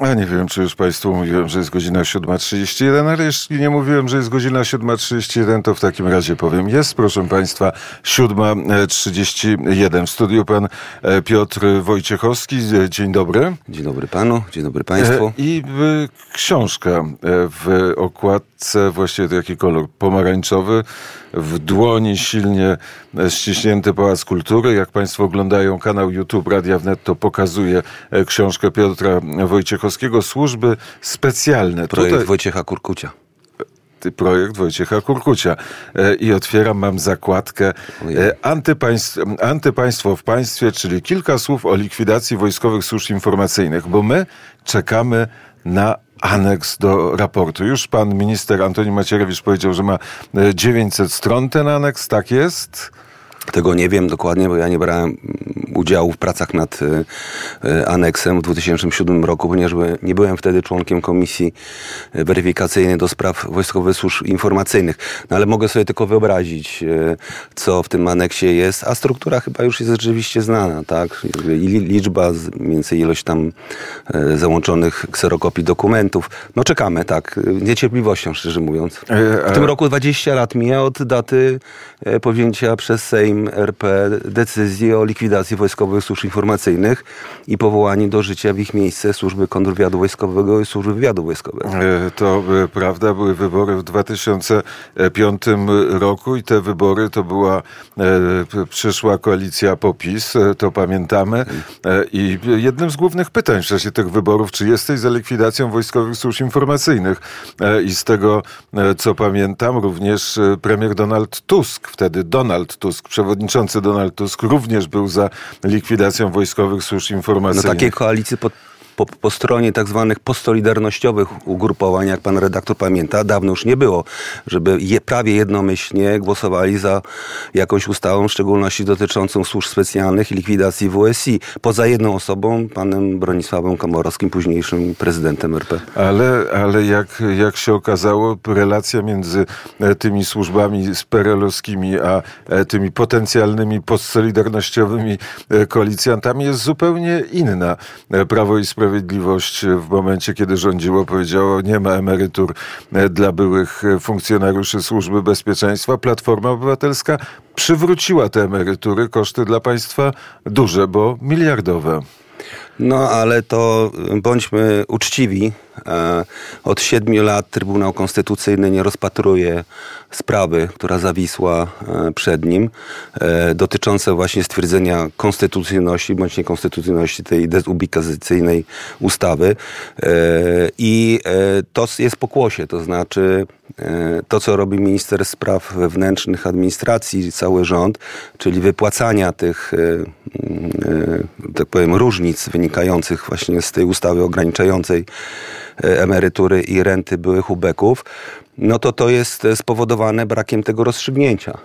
A nie wiem, czy już Państwu mówiłem, że jest godzina 7:31, ale jeśli nie mówiłem, że jest godzina 7:31, to w takim razie powiem. Jest, proszę Państwa, 7:31. W studiu pan Piotr Wojciechowski. Dzień dobry. Dzień dobry panu, dzień dobry państwu. I książka w okładce, właściwie to jaki kolor? Pomarańczowy. W dłoni silnie ściśnięty Pałac Kultury. Jak Państwo oglądają kanał YouTube Radia Wnet, to pokazuje książkę Piotra Wojciechowskiego. Służby specjalne. Projekt Wojciecha Kurkucia. Projekt Wojciecha Kurkucia. I otwieram, mam zakładkę Antypaństwo w państwie, czyli kilka słów o likwidacji wojskowych służb informacyjnych, bo my czekamy na aneks do raportu. Już pan minister Antoni Macierewicz powiedział, że ma 900 stron ten aneks. Tak jest? Tego nie wiem dokładnie, bo ja nie brałem udziału w pracach nad aneksem w 2007 roku, ponieważ nie byłem wtedy członkiem komisji weryfikacyjnej do spraw wojskowych służb informacyjnych. No ale mogę sobie tylko wyobrazić, co w tym aneksie jest, a struktura chyba już jest rzeczywiście znana, tak? Liczba, mniej więcej ilość tam załączonych kserokopii dokumentów. No czekamy, tak, niecierpliwością, szczerze mówiąc. W tym roku 20 lat mija od daty podjęcia przez Sejm RP decyzji o likwidacji wojskowych służb informacyjnych i powołaniu do życia w ich miejsce służby kontrwywiadu wojskowego i służby wywiadu wojskowego. To prawda, były wybory w 2005 roku i te wybory to była przyszła koalicja PO-PiS, to pamiętamy. I jednym z głównych pytań w czasie tych wyborów, czy jesteś za likwidacją wojskowych służb informacyjnych? I z tego, co pamiętam, również premier Donald Tusk, wtedy Donald Tusk, przewodniczący Donald Tusk, również był za likwidacją wojskowych służb informacyjnych. No takiej koalicji po stronie tak zwanych postsolidarnościowych ugrupowań, jak pan redaktor pamięta, dawno już nie było, żeby prawie jednomyślnie głosowali za jakąś ustawą, w szczególności dotyczącą służb specjalnych i likwidacji WSI. Poza jedną osobą, panem Bronisławem Komorowskim, późniejszym prezydentem RP. Ale jak się okazało, relacja między tymi służbami PRL-owskimi a tymi potencjalnymi postsolidarnościowymi koalicjantami jest zupełnie inna. Prawo i Sprawiedliwość w momencie, kiedy rządziło, powiedziało, nie ma emerytur dla byłych funkcjonariuszy Służby Bezpieczeństwa. Platforma Obywatelska przywróciła te emerytury. Koszty dla państwa duże, bo miliardowe. No, ale to bądźmy uczciwi. Od 7 lat Trybunał Konstytucyjny nie rozpatruje sprawy, która zawisła przed nim, dotyczące właśnie stwierdzenia konstytucyjności bądź niekonstytucyjności tej dezubicyjnej ustawy. I to jest pokłosie, to znaczy to, co robi minister spraw wewnętrznych, administracji, cały rząd, czyli wypłacania tych, tak powiem, różnic wynikających właśnie z tej ustawy ograniczającej emerytury i renty byłych ubeków, no to jest spowodowane brakiem tego rozstrzygnięcia.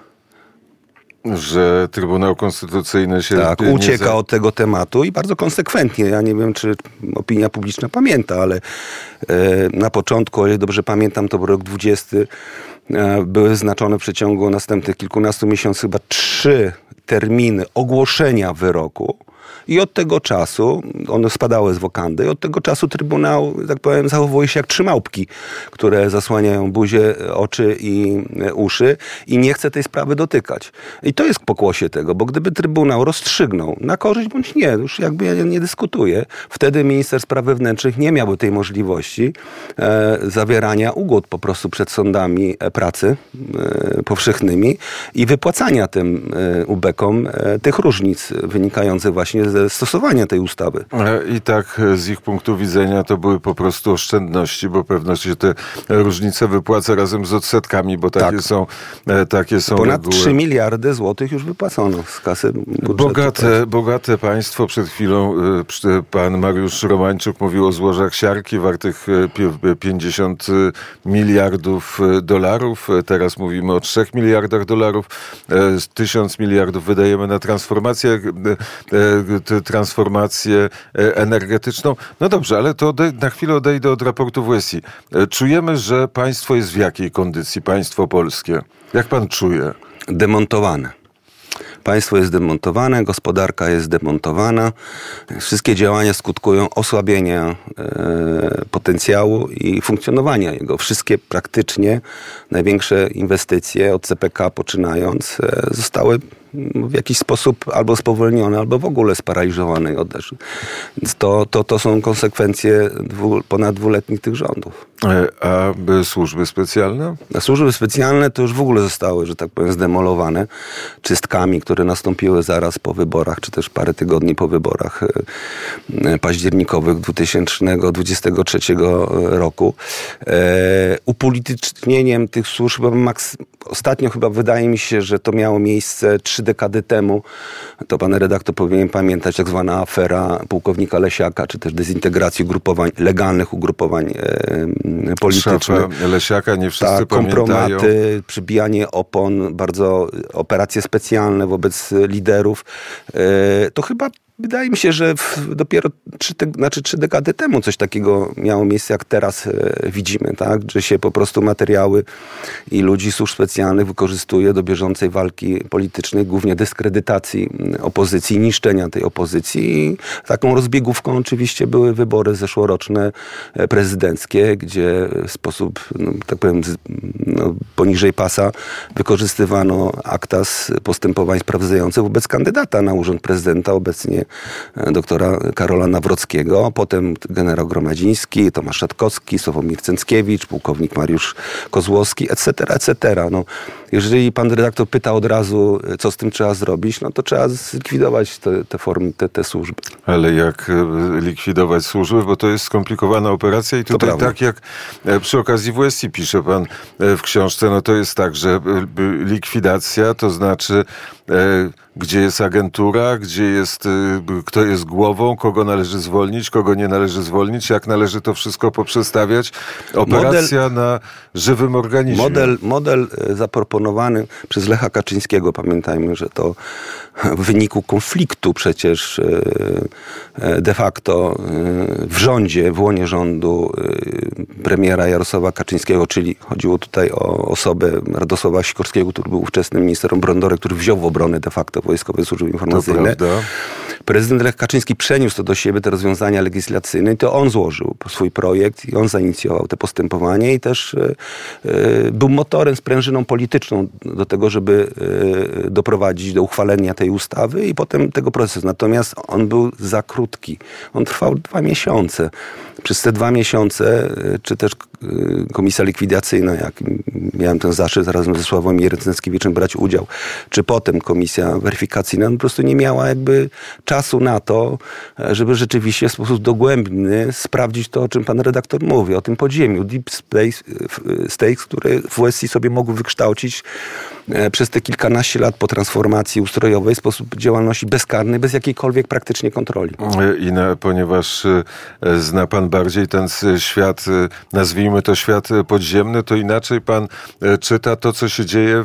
Że Trybunał Konstytucyjny się... Tak, ucieka od tego tematu i bardzo konsekwentnie. Ja nie wiem, czy opinia publiczna pamięta, ale na początku, o ile dobrze pamiętam, to był rok 20, były wyznaczone w przeciągu następnych kilkunastu miesięcy chyba 3 terminy ogłoszenia wyroku. I od tego czasu, one spadały z wokandy, i od tego czasu Trybunał, tak powiem, zachowuje się jak 3 małpki, które zasłaniają buzię, oczy i uszy i nie chce tej sprawy dotykać. I to jest pokłosie tego, bo gdyby Trybunał rozstrzygnął na korzyść bądź nie, już jakby ja nie dyskutuję, wtedy minister spraw wewnętrznych nie miałby tej możliwości zawierania ugód po prostu przed sądami pracy powszechnymi i wypłacania tym ubekom tych różnic wynikających właśnie ze stosowania tej ustawy. I tak z ich punktu widzenia to były po prostu oszczędności, bo pewno się te różnice wypłaca razem z odsetkami, bo takie są Ponad reguły. 3 miliardy złotych już wypłacono z kasy budżetu. Bogate państwo. Przed chwilą pan Mariusz Romańczuk mówił o złożach siarki wartych 50 miliardów dolarów. Teraz mówimy o 3 miliardach dolarów. 1000 miliardów wydajemy na transformację energetyczną. No dobrze, ale to na chwilę odejdę od raportu WSI. Czujemy, że państwo jest w jakiej kondycji? Państwo polskie. Jak pan czuje? Demontowane. Państwo jest demontowane, gospodarka jest demontowana. Wszystkie działania skutkują osłabieniem potencjału i funkcjonowania jego. Wszystkie praktycznie największe inwestycje od CPK poczynając zostały w jakiś sposób albo spowolnione, albo w ogóle sparaliżowane i odeszły. Więc to są konsekwencje ponad dwuletnich tych rządów. A służby specjalne? A służby specjalne to już w ogóle zostały, że tak powiem, zdemolowane czystkami, które nastąpiły zaraz po wyborach, czy też parę tygodni po wyborach październikowych 2023 roku. Upolitycznieniem tych służb ostatnio chyba wydaje mi się, że to miało miejsce 3 dekady temu. To pan redaktor powinien pamiętać, tak zwana afera pułkownika Lesiaka, czy też dezintegracji legalnych ugrupowań politycznych. Szefa Lesiaka, nie wszyscy pamiętają. Kompromaty, przybijanie opon, bardzo operacje specjalne wobec liderów. To chyba wydaje mi się, że dopiero 3 dekady temu coś takiego miało miejsce, jak teraz widzimy, tak? Że się po prostu materiały i ludzi służb specjalnych wykorzystuje do bieżącej walki politycznej, głównie dyskredytacji opozycji, niszczenia tej opozycji. I taką rozbiegówką oczywiście były wybory zeszłoroczne prezydenckie, gdzie w sposób, tak powiem, poniżej pasa wykorzystywano akta z postępowań sprawdzających wobec kandydata na urząd prezydenta, obecnie doktora Karola Nawrockiego, potem generał Gromadziński, Tomasz Szatkowski, Sławomir Cęckiewicz, pułkownik Mariusz Kozłowski, etc., etc. Jeżeli pan redaktor pyta od razu, co z tym trzeba zrobić, to trzeba zlikwidować te formy, te służby. Ale jak likwidować służby? Bo to jest skomplikowana operacja i tutaj tak jak przy okazji WSI pisze pan w książce, to jest tak, że likwidacja to znaczy gdzie jest agentura, kto jest głową, kogo należy zwolnić, kogo nie należy zwolnić, jak należy to wszystko poprzestawiać. Operacja na żywym organizmie. Model zaproponowany przez Lecha Kaczyńskiego, pamiętajmy, że to w wyniku konfliktu przecież de facto w rządzie, w łonie rządu premiera Jarosława Kaczyńskiego, czyli chodziło tutaj o osobę Radosława Sikorskiego, który był ówczesnym ministrem obrony, który wziął w obronę de facto Wojskowe Służby Informacyjne. Prezydent Lech Kaczyński przeniósł to do siebie, te rozwiązania legislacyjne, i to on złożył swój projekt i on zainicjował te postępowanie i też był motorem, sprężyną polityczną do tego, żeby doprowadzić do uchwalenia tej ustawy i potem tego procesu. Natomiast on był za krótki. On trwał 2 miesiące. Przez te 2 miesiące, czy też komisja likwidacyjna, jak miałem ten zaszczyt razem ze Sławomirem Cęckiewiczem brać udział, czy potem komisja weryfikacyjna, po prostu nie miała jakby czasu na to, żeby rzeczywiście w sposób dogłębny sprawdzić to, o czym pan redaktor mówi, o tym podziemiu, deep stakes, które WSI sobie mogły wykształcić przez te kilkanaście lat po transformacji ustrojowej w sposób działalności bezkarnej, bez jakiejkolwiek praktycznie kontroli. Ponieważ zna pan bardziej ten świat, nazwijmy to świat podziemny, to inaczej pan czyta to, co się dzieje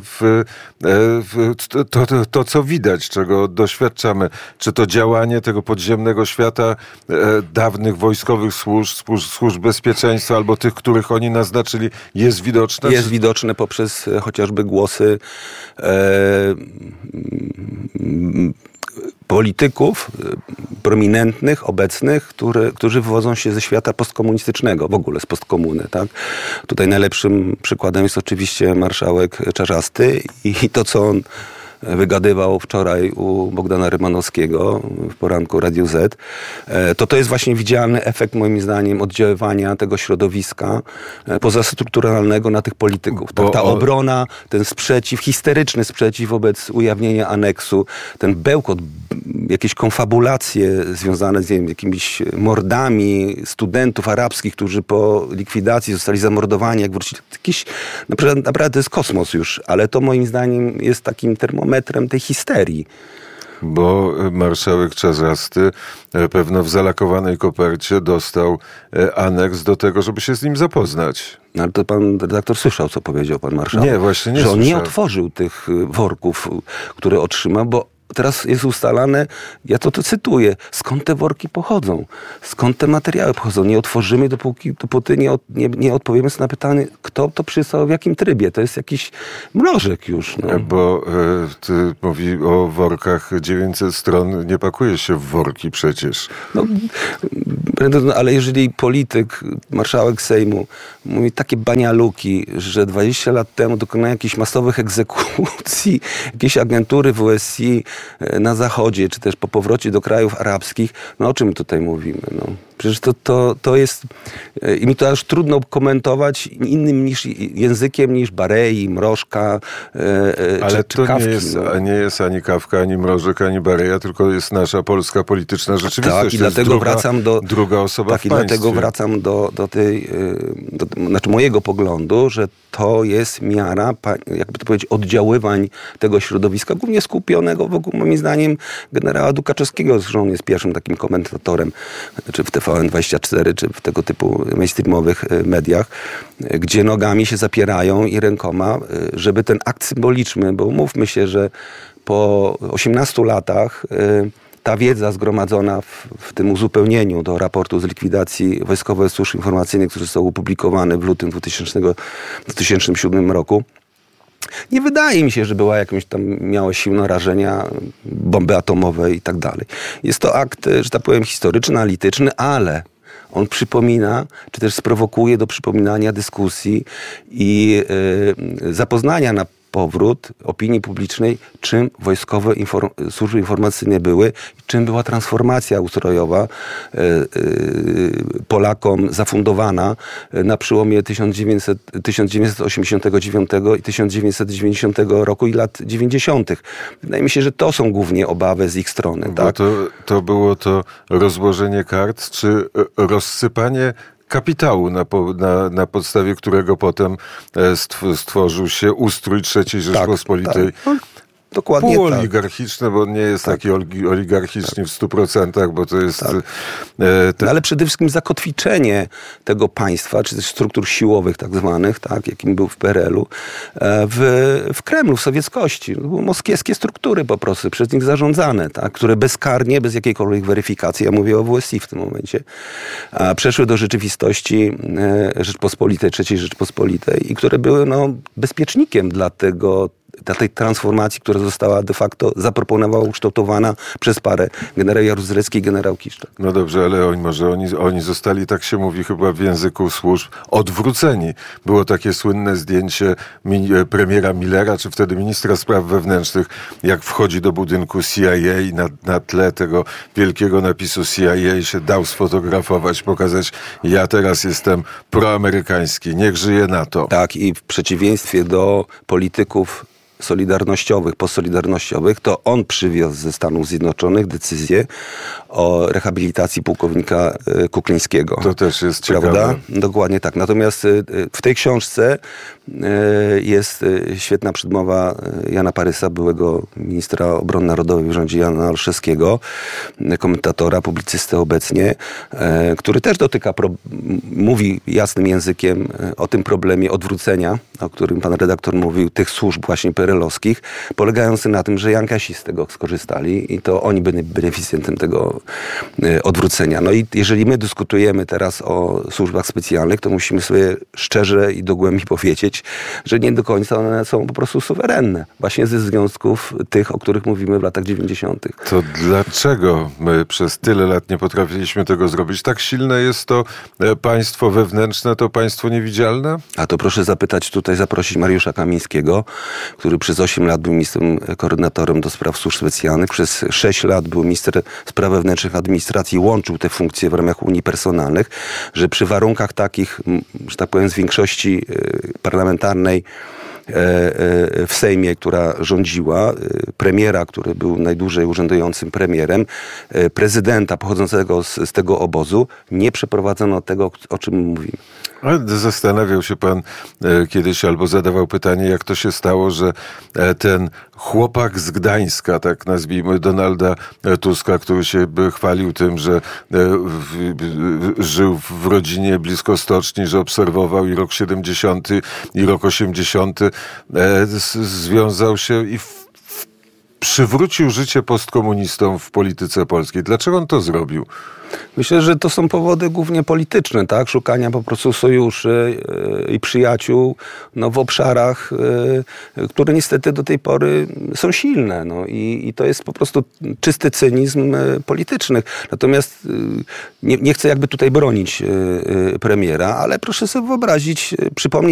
to, co widać, czego doświadczamy. Czy to działanie tego podziemnego świata dawnych wojskowych służb bezpieczeństwa albo tych, których oni naznaczyli, jest widoczne? Jest widoczne poprzez chociażby głosy polityków prominentnych, obecnych, którzy wywodzą się ze świata postkomunistycznego, w ogóle z postkomuny. Tak? Tutaj najlepszym przykładem jest oczywiście marszałek Czarzasty i to, co on wygadywał wczoraj u Bogdana Rymanowskiego w poranku Radiu Z, to jest właśnie widzialny efekt, moim zdaniem, oddziaływania tego środowiska pozastrukturalnego na tych polityków. Ta obrona, ten sprzeciw, histeryczny sprzeciw wobec ujawnienia aneksu, ten bełkot, jakieś konfabulacje związane z jakimiś mordami studentów arabskich, którzy po likwidacji zostali zamordowani, jak wrócili. Naprawdę to jest kosmos już, ale to moim zdaniem jest takim termometrem tej histerii. Bo marszałek Czarzasty pewno w zalakowanej kopercie dostał aneks do tego, żeby się z nim zapoznać. Ale to pan redaktor słyszał, co powiedział pan marszałek? Nie, właśnie nie że on słyszałem. nie otworzył tych worków, które otrzymał, bo teraz jest ustalane, ja to cytuję, skąd te worki pochodzą, skąd te materiały pochodzą. Nie otworzymy, dopóty nie odpowiemy sobie na pytanie, kto to przysłał, w jakim trybie. To jest jakiś mrożek już. No. Bo ty mówi o workach 900 stron, nie pakuje się w worki przecież. No, ale jeżeli polityk, marszałek Sejmu mówi takie banialuki, że 20 lat temu dokonano jakichś masowych egzekucji, jakieś agentury WSI na zachodzie, czy też po powrocie do krajów arabskich, no o czym tutaj mówimy? No, przecież to jest... I mi to aż trudno komentować innym językiem niż Barei, Mrożka, ale czy to Kawki. nie jest ani Kawka, ani Mrożek, ani Bareja, tylko jest nasza polska polityczna rzeczywistość. Tak, i dlatego wracam do... druga osoba w i dlatego wracam do mojego poglądu, że to jest miara, jakby to powiedzieć, oddziaływań tego środowiska, głównie skupionego wokół, moim zdaniem, generała Dukaczewskiego, zresztą on jest pierwszym takim komentatorem, czy w TVN24, czy w tego typu mainstreamowych mediach, gdzie nogami się zapierają i rękoma, żeby ten akt symboliczny, bo umówmy się, że po 18 latach ta wiedza zgromadzona w tym uzupełnieniu do raportu z likwidacji Wojskowych Służb Informacyjnych, które został opublikowany w lutym 2007 roku, nie wydaje mi się, że była jakąś tam, miała siłę rażenia bomby atomowej i tak dalej. Jest to akt, że tak powiem, historyczny, analityczny, ale on przypomina, czy też sprowokuje do przypominania dyskusji i zapoznania na powrót opinii publicznej, czym wojskowe służby informacyjne były, czym była transformacja ustrojowa Polakom zafundowana na przełomie 1989 i 1990 roku i lat 90. Wydaje mi się, że to są głównie obawy z ich strony. Tak? To było to rozłożenie kart, czy rozsypanie kapitału, na podstawie którego potem stworzył się ustrój III Rzeczpospolitej. Tak. Dokładnie półoligarchiczny, bo on nie jest taki oligarchiczny w 100%, bo to jest... Ale przede wszystkim zakotwiczenie tego państwa, czy też struktur siłowych tak zwanych, tak, jakim był w PRL-u, w Kremlu, w sowieckości. To były moskiewskie struktury po prostu, przez nich zarządzane, tak, które bezkarnie, bez jakiejkolwiek weryfikacji, ja mówię o WSI w tym momencie, przeszły do rzeczywistości Rzeczpospolitej, III Rzeczpospolitej i które były bezpiecznikiem dla tej transformacji, która została de facto zaproponowana, ukształtowana przez parę, generał Jaruzelski i generał Kiszczak. No dobrze, ale oni zostali, tak się mówi chyba w języku służb, odwróceni. Było takie słynne zdjęcie premiera Millera, czy wtedy ministra spraw wewnętrznych, jak wchodzi do budynku CIA i na tle tego wielkiego napisu CIA się dał sfotografować, pokazać, ja teraz jestem proamerykański, niech żyje NATO. Tak, i w przeciwieństwie do polityków solidarnościowych, postsolidarnościowych, to on przywiózł ze Stanów Zjednoczonych decyzję o rehabilitacji pułkownika Kuklińskiego. To też jest prawda? Ciekawe. Dokładnie tak. Natomiast w tej książce jest świetna przedmowa Jana Parysa, byłego ministra obrony narodowej w rządzie Jana Olszewskiego, komentatora, publicysty obecnie, który też mówi jasnym językiem o tym problemie odwrócenia, o którym pan redaktor mówił, tych służb właśnie PRL-owskich, polegający na tym, że Jankasi z tego skorzystali i to oni byli beneficjentem tego odwrócenia. No i jeżeli my dyskutujemy teraz o służbach specjalnych, to musimy sobie szczerze i dogłębnie powiedzieć, że nie do końca one są po prostu suwerenne. Właśnie ze związków tych, o których mówimy w latach 90. To dlaczego my przez tyle lat nie potrafiliśmy tego zrobić? Tak silne jest to państwo wewnętrzne, to państwo niewidzialne? A to proszę zaprosić Mariusza Kamińskiego, który przez 8 lat był ministrem koordynatorem do spraw służb specjalnych, przez 6 lat był minister spraw wewnętrznych administracji, łączył te funkcje w ramach Unii Personalnych, że przy warunkach takich, że tak powiem, z większości parlamentarnej w Sejmie, która rządziła, premiera, który był najdłużej urzędującym premierem, prezydenta pochodzącego z tego obozu, nie przeprowadzono tego, o czym mówimy. Zastanawiał się pan kiedyś albo zadawał pytanie, jak to się stało, że ten chłopak z Gdańska, tak nazwijmy, Donalda Tuska, który się chwalił tym, że żył w rodzinie blisko stoczni, że obserwował i rok 70 i rok 80, związał się i przywrócił życie postkomunistom w polityce polskiej. Dlaczego on to zrobił? Myślę, że to są powody głównie polityczne, tak? Szukania po prostu sojuszy i przyjaciół w obszarach, które niestety do tej pory są silne. I to jest po prostu czysty cynizm polityczny. Natomiast nie chcę jakby tutaj bronić premiera, ale proszę sobie wyobrazić, przypomnieć